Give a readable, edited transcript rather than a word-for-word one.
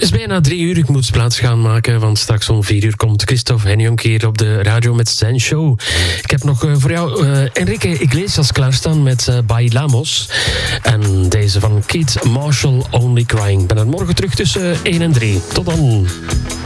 Het is bijna 3 uur. Ik moet plaats gaan maken, want straks om 4 uur komt Christophe Henjonk hier op de radio met zijn show. Ik heb nog voor jou Enrique Iglesias klaarstaan met Bailamos. En deze van Keith Marshall, Only Crying. Ik ben er morgen terug tussen 1 en 3. Tot dan.